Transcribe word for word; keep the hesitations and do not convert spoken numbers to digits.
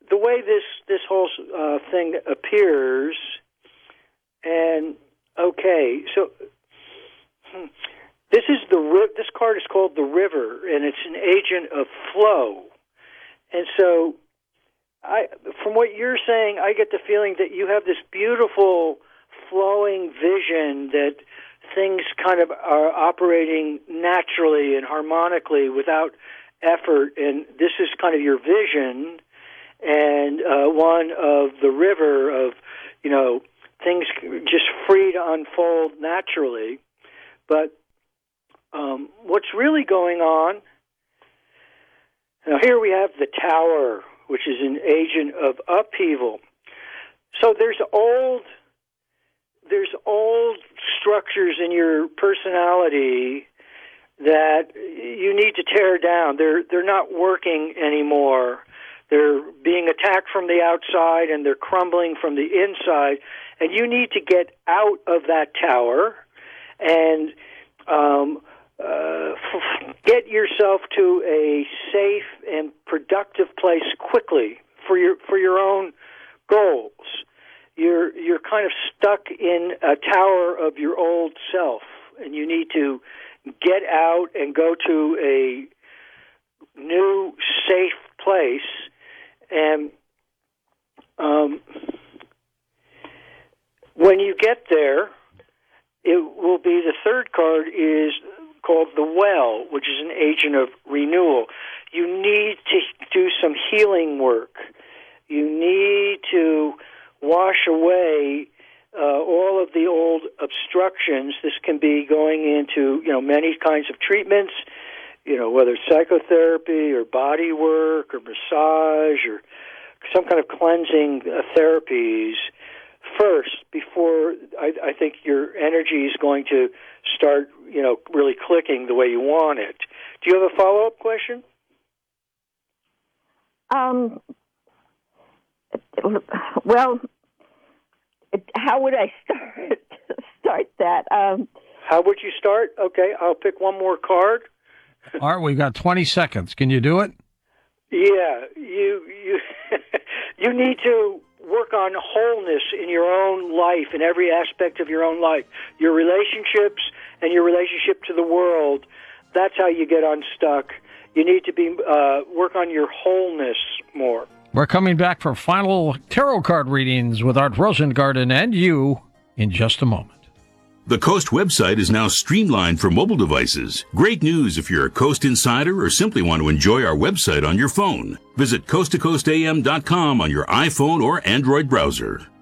the way this this whole uh, thing appears, and okay, so hmm, this is the this card is called the River, and it's an agent of flow, and so I, from what you're saying, I get the feeling that you have this beautiful flowing vision that things kind of are operating naturally and harmonically without effort, and this is kind of your vision, and uh, one of the river of, you know, things just free to unfold naturally. But um, what's really going on, now here we have the Tower, which is an agent of upheaval. So there's old there's old structures in your personality that you need to tear down. They're they're not working anymore. They're being attacked from the outside and they're crumbling from the inside. And you need to get out of that tower and um, uh, f- get yourself to a safe and productive place quickly for your for your own goals. You're you're kind of stuck in a tower of your old self, and you need to get out and go to a new, safe place. And um, when you get there, it will be the third card is called the Well, which is an agent of renewal. You need to do some healing work. You need to wash away uh, all of the old obstructions. This can be going into, you know, many kinds of treatments, you know, whether it's psychotherapy or body work or massage or some kind of cleansing uh, therapies first before I, I think your energy is going to start, you know, really clicking the way you want it. Do you have a follow-up question? Um. Well, how would I start start that? Um, how would you start? Okay, I'll pick one more card. All right, we've got twenty seconds. Can you do it? Yeah, you you you need to work on wholeness in your own life, in every aspect of your own life, your relationships and your relationship to the world. That's how you get unstuck. You need to be uh, work on your wholeness more. We're coming back for final tarot card readings with Art Rosengarten and you in just a moment. The Coast website is now streamlined for mobile devices. Great news if you're a Coast insider or simply want to enjoy our website on your phone. Visit coast to coast a m dot com on your iPhone or Android browser.